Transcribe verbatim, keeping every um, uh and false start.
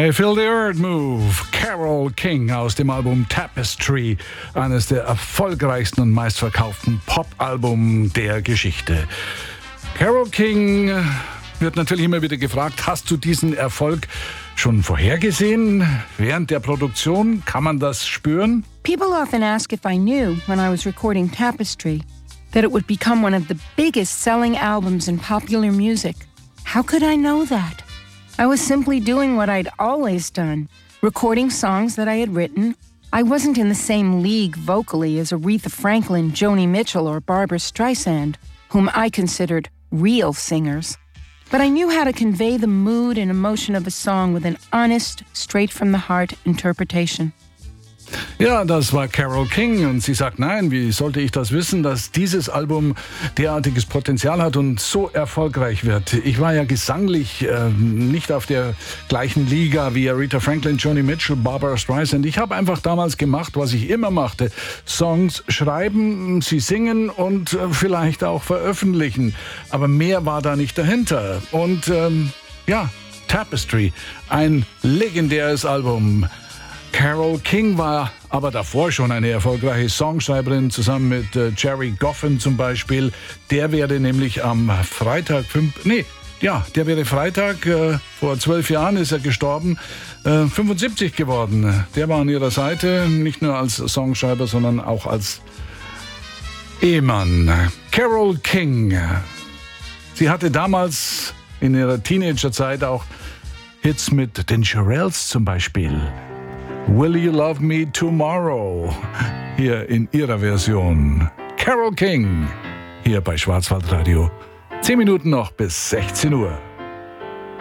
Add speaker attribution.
Speaker 1: I Feel the Earth Move, Carole King aus dem Album Tapestry, eines der erfolgreichsten und meistverkauften Pop-Alben der Geschichte. Carole King wird natürlich immer wieder gefragt, hast du diesen Erfolg schon vorhergesehen? Während der Produktion, kann man das spüren?
Speaker 2: People often ask if I knew, when I was recording Tapestry, that it would become one of the biggest selling albums in popular music. How could I know that? I was simply doing what I'd always done, recording songs that I had written. I wasn't in the same league vocally as Aretha Franklin, Joni Mitchell, or Barbra Streisand, whom I considered real singers. But I knew how to convey the mood and emotion of a song with an honest, straight-from-the-heart interpretation.
Speaker 1: Ja, das war Carole King und sie sagt, nein, wie sollte ich das wissen, dass dieses Album derartiges Potenzial hat und so erfolgreich wird. Ich war ja gesanglich äh, nicht auf der gleichen Liga wie Aretha Franklin, Joni Mitchell, Barbra Streisand. Ich habe einfach damals gemacht, was ich immer machte. Songs schreiben, sie singen und äh, vielleicht auch veröffentlichen. Aber mehr war da nicht dahinter. Und ähm, ja, Tapestry, ein legendäres Album. Carole King war aber davor schon eine erfolgreiche Songschreiberin, zusammen mit äh, Jerry Goffin zum Beispiel. Der wäre nämlich am Freitag, fünf, nee, ja, der wäre Freitag, äh, vor zwölf Jahren ist er gestorben, äh, fünfundsiebzig geworden. Der war an ihrer Seite, nicht nur als Songschreiber, sondern auch als Ehemann. Carole King. Sie hatte damals in ihrer Teenagerzeit auch Hits mit den Shirelles zum Beispiel. Will You Love Me Tomorrow? Hier in ihrer Version. Carole King. Hier bei Schwarzwaldradio. Zehn Minuten noch bis sechzehn Uhr.